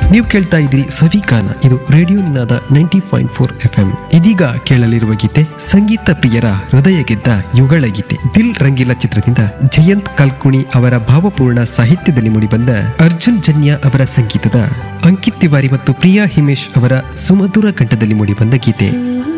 ನೀವು ಕೇಳ್ತಾ ಇದ್ದೀರಿ ಸವಿಗಾನ, ಇದು ರೇಡಿಯೋ ನಿನಾದ 90.4 FM. ಇದೀಗ ಕೇಳಲಿರುವ ಗೀತೆ ಸಂಗೀತ ಪ್ರಿಯರ ಹೃದಯ ಗೆದ್ದ ಯುಗಳ ಗೀತೆ. ದಿಲ್ ರಂಗಿಲ ಚಿತ್ರದಿಂದ ಜಯಂತ್ ಕಲ್ಕುಣಿ ಅವರ ಭಾವಪೂರ್ಣ ಸಾಹಿತ್ಯದಲ್ಲಿ ಮೂಡಿಬಂದ ಅರ್ಜುನ್ ಜನ್ಯ ಅವರ ಸಂಗೀತದ ಅಂಕಿತ್ ತಿವಾರಿ ಮತ್ತು ಪ್ರಿಯಾ ಹಿಮೇಶ್ ಅವರ ಸುಮಧುರ ಕಂಠದಲ್ಲಿ ಮೂಡಿಬಂದ ಗೀತೆ.